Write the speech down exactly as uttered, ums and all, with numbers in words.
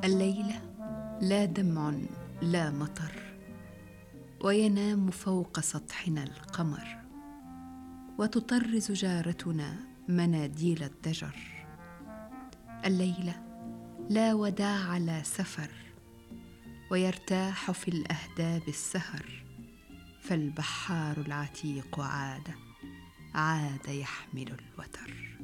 الليلة لا دمع لا مطر، وينام فوق سطحنا القمر، وتطرز جارتنا مناديل الضجر. الليلة لا وداع لا سفر، ويرتاح في الأهداب السهر، فالبحار العتيق عاد عاد يحمل الوتر.